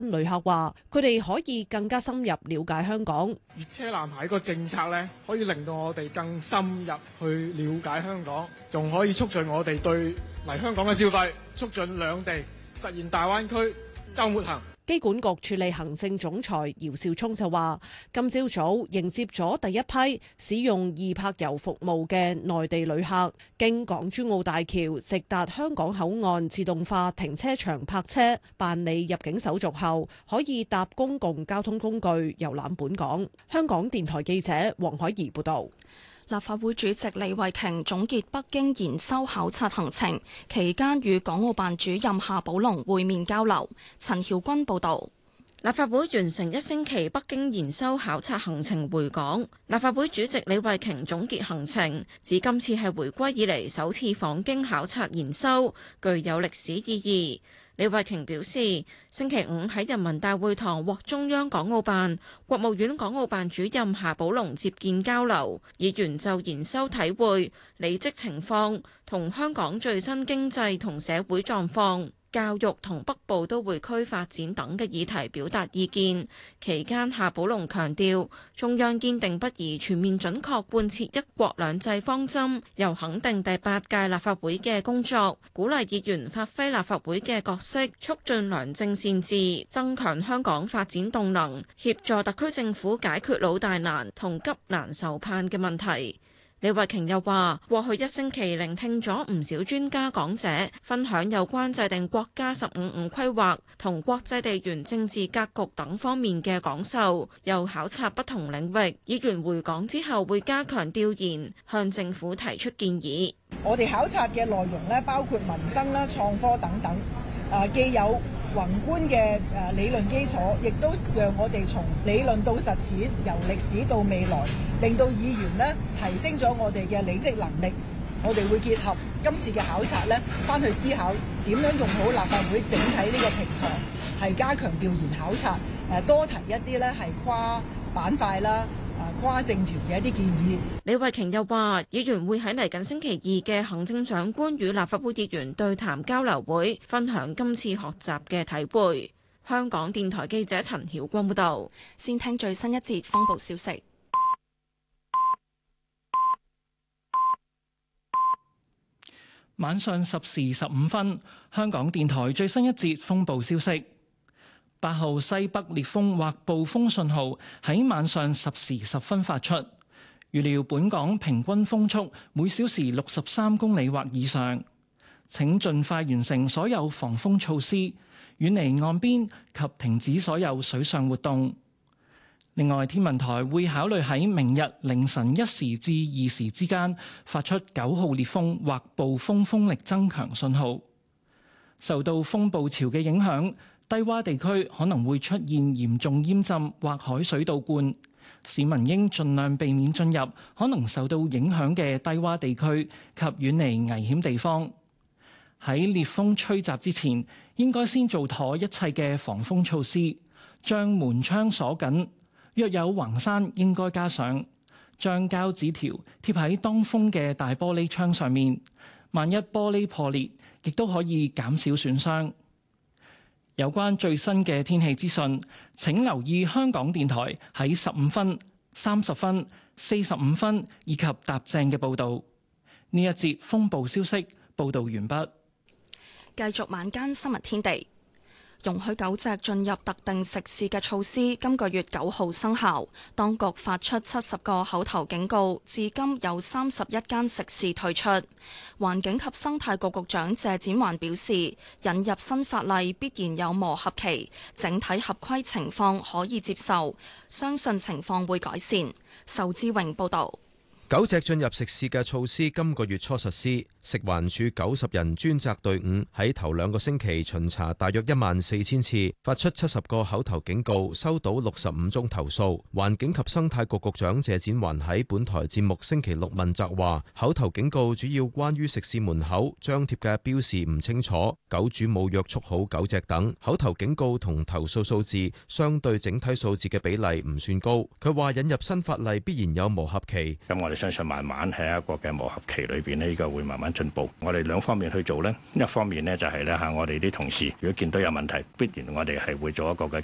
旅客話佢哋可以更加深入了解香港。 粵車南下個政策咧，可以令到我哋更深入去了解香港，仲可以促進我哋對嚟香港嘅消費，促進兩地實現大灣區週末行。 機管局署理行政總裁姚兆聰就話：今朝早迎接咗第一批使用易泊遊服務嘅內地旅客，經港珠澳大橋直達香港口岸自動化停車場泊車，辦理入境手續後，可以搭公共交通工具遊覽本港。香港電台記者黃海怡報導。 立法會主席李慧瓊總結北京研修考察行程期間，與港澳辦主任夏寶龍會面交流。陳曉君報導。 立法會完成1星期北京研修考察行程回港，立法會主席李慧瓊總結行程，指今次係回歸以嚟首次訪京考察研修，具有歷史意義。李慧瓊表示，星期五喺人民大會堂獲中央港澳辦、國務院港澳辦主任夏寶龍接見交流，議員就研修體會、履職情況同香港最新經濟同社會狀況、教育同北部都會區發展等嘅議題表達意見。期間，夏寶龍強調，中央堅定不移全面準確貫徹一國兩制方針，又肯定第8屆立法會嘅工作，鼓勵議員發揮立法會嘅角色，促進良政善治，增強香港發展動能，協助特區政府解決老大難同急難愁盼嘅問題。李慧瓊又話：過去1星期聆聽咗唔少專家講者分享有關制定國家15五規劃同國際地緣政治格局等方面嘅講授，又考察不同領域。議員回港之後會加強調研，向政府提出建議。 我哋考察嘅內容咧，包括民生啦、創科等等，既有宏觀嘅理論基礎，亦都讓我哋從理論到實踐，由歷史到未來，令到議員呢提升咗我哋嘅履職能力。我哋會結合今次嘅考察呢，翻去思考點樣用好立法會整體呢個平台，係加強調研考察，多提一啲呢係跨板塊啦、跨政團嘅一啲建議。 李慧瓊又話，議員會喺嚟緊星期2嘅行政長官與立法會議員對談交流會，分享今次學習嘅體會。香港電台記者陳曉君報道。 先聽最新一節風暴消息。 晚上10時15分，香港電台最新一節風暴消息。8號西北烈風或暴風信號喺晚上10時10分發出，預料本港平均風速每小時63公里或以上。請盡快完成所有防風措施，遠離岸邊及停止所有水上活動。另外，天文台會考慮喺明日凌晨1時至2時之間發出9號烈風或暴風風力增強信號。受到風暴潮嘅影響，低洼地區可能會出現嚴重淹浸或海水倒灌，市民應盡量避免進入可能受到影響嘅低洼地區及遠離危險地方。喺烈風吹襲之前，應該先做妥一切嘅防風措施，將門窗鎖緊。若有橫閂，應該加上，將膠紙條貼喺當風嘅大玻璃窗上面。萬一玻璃破裂，亦都可以減少損傷。有關最新嘅天氣資訊，請留意香港電台喺15分、30分、45分以及踏正嘅報導。呢一節風暴消息報導完畢。 繼續晚間新聞天地。容許狗隻進入特定食肆嘅措施，今個月9號生效。當局發出70個口頭警告，至今有31間食肆退出。環境及生態局局長謝展寰表示，引入新法例必然有磨合期，整體合規情況可以接受，相信情況會改善。仇志榮報導。 狗隻進入食肆嘅措施今個月初實施，食環署90人專責隊伍喺頭2個星期巡查大約14000次，發出70個口頭警告，收到65宗投訴。環境及生態局局長謝展寰喺本台節目星期6問責話，口頭警告主要關於食肆門口張貼嘅標示唔清楚、狗主冇約束好狗隻等。口頭警告同投訴數字相對整體數字嘅比例唔算高。佢話引入新法例必然有磨合期。 咁我哋相信慢慢喺一個嘅磨合期裏邊呢，呢個會慢慢進步。我哋兩方面去做呢，一方面呢，就係呢，嚇我哋啲同事如果見到有問題，必然我哋係會做一個嘅